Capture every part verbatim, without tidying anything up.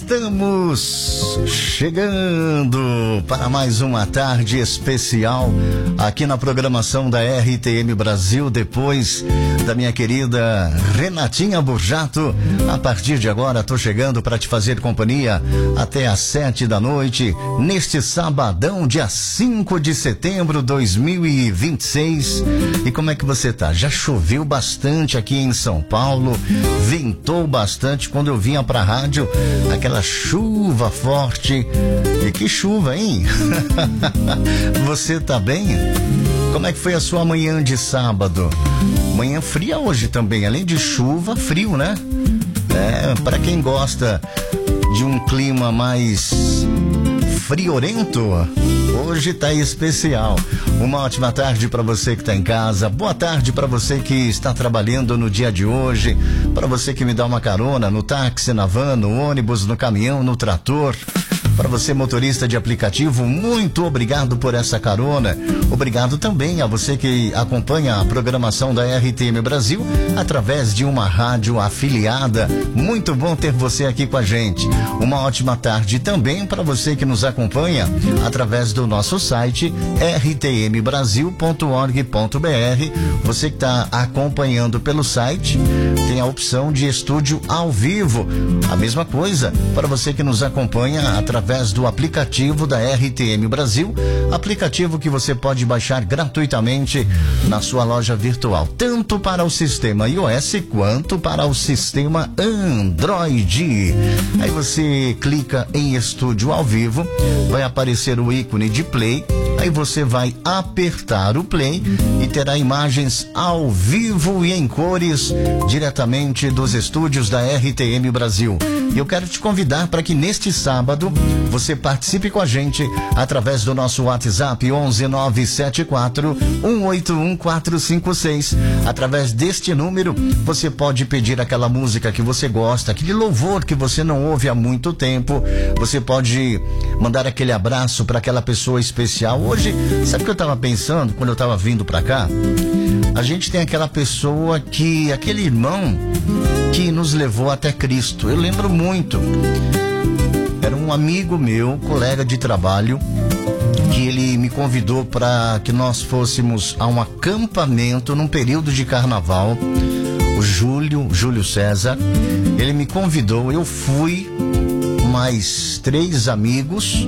Estamos chegando para mais uma tarde especial aqui na programação da R T M Brasil, depois da minha querida Renatinha Burjato. A partir de agora tô chegando para te fazer companhia até às sete da noite, neste sabadão, dia cinco de setembro de dois mil e vinte e seis. E como é que você tá? Já choveu bastante aqui em São Paulo, ventou bastante quando eu vinha pra rádio, aquela chuva forte. E que chuva, hein? Você tá bem? Como é que foi a sua manhã de sábado? Manhã fria hoje também, além de chuva, frio, né? É, para quem gosta de um clima mais friorento, hoje tá especial. Uma ótima tarde para você que está em casa. Boa tarde para você que está trabalhando no dia de hoje. Para você que me dá uma carona no táxi, na van, no ônibus, no caminhão, no trator. Para você, motorista de aplicativo, muito obrigado por essa carona. Obrigado também a você que acompanha a programação da R T M Brasil através de uma rádio afiliada. Muito bom ter você aqui com a gente. Uma ótima tarde também para você que nos acompanha através do nosso site r t m brasil ponto org ponto b r. Você que está acompanhando pelo site tem a opção de estúdio ao vivo. A mesma coisa para você que nos acompanha através através do aplicativo da R T M Brasil, aplicativo que você pode baixar gratuitamente na sua loja virtual, tanto para o sistema iOS quanto para o sistema Android. Aí você clica em estúdio ao vivo, vai aparecer o ícone de play, aí você vai apertar o play e terá imagens ao vivo e em cores diretamente dos estúdios da R T M Brasil. E eu quero te convidar para que neste sábado você participe com a gente através do nosso WhatsApp onze nove sete quatro um oito um quatro cinco seis. Através deste número você pode pedir aquela música que você gosta, aquele louvor que você não ouve há muito tempo. Você pode mandar aquele abraço para aquela pessoa especial. Hoje, sabe o que eu estava pensando quando eu estava vindo para cá? A gente tem aquela pessoa que, aquele irmão que nos levou até Cristo. Eu lembro muito. Era um amigo meu, colega de trabalho, que ele me convidou para que nós fôssemos a um acampamento num período de carnaval. O Júlio, Júlio César, ele me convidou, eu fui, mais três amigos,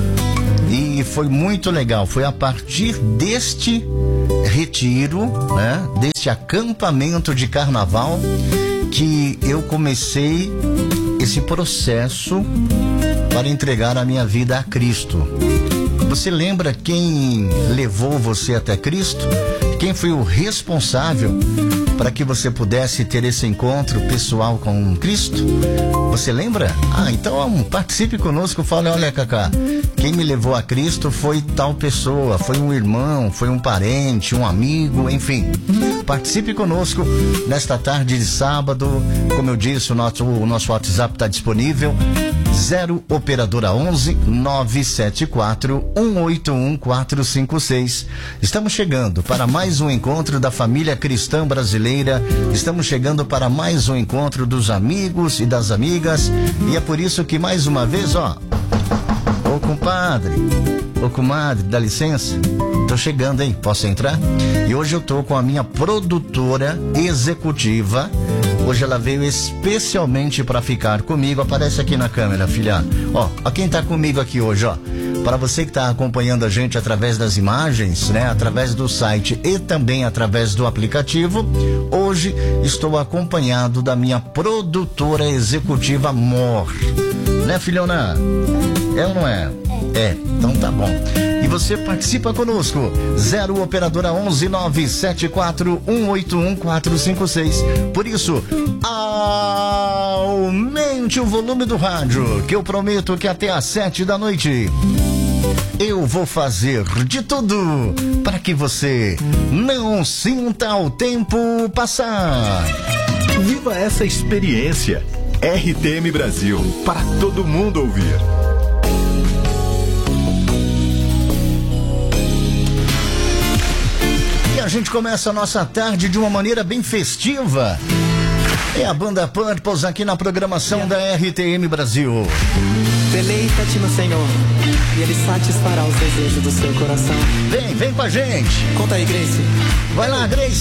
e foi muito legal. Foi a partir deste retiro, né, deste acampamento de carnaval, que eu comecei esse processo para entregar a minha vida a Cristo. Você lembra quem levou você até Cristo? Quem foi o responsável para que você pudesse ter esse encontro pessoal com Cristo? Você lembra? Ah, então participe conosco. Fale, olha, Cacá, quem me levou a Cristo foi tal pessoa, foi um irmão, foi um parente, um amigo, enfim. Participe conosco nesta tarde de sábado. Como eu disse, o nosso, o nosso WhatsApp está disponível. zero operadora onze nove sete quatro um oito um quatro cinco seis. Estamos chegando para mais um encontro da família cristã brasileira. Estamos chegando para mais um encontro dos amigos e das amigas. E é por isso que mais uma vez, ó, ô compadre, ô comadre, dá licença? Tô chegando, hein? Posso entrar? E hoje eu tô com a minha produtora executiva. Hoje ela veio especialmente para ficar comigo. Aparece aqui na câmera, filha. Ó, ó quem tá comigo aqui hoje, ó. Para você que tá acompanhando a gente através das imagens, né? Através do site e também através do aplicativo. Hoje estou acompanhado da minha produtora executiva Mor. Né, filhona? É ou não é? É, então tá bom. E você participa conosco. zero operadora onze nove sete quatro um oito um quatro cinco seis. Por isso, aumente o volume do rádio, que eu prometo que até às sete da noite eu vou fazer de tudo para que você não sinta o tempo passar. Viva essa experiência. R T M Brasil, para todo mundo ouvir. A gente começa a nossa tarde de uma maneira bem festiva. É a banda Purples aqui na programação yeah. da R T M Brasil. Deleita-te no Senhor e Ele satisfará os desejos do seu coração. Vem, vem com a gente. Conta aí, Grace. Vai lá, Grace.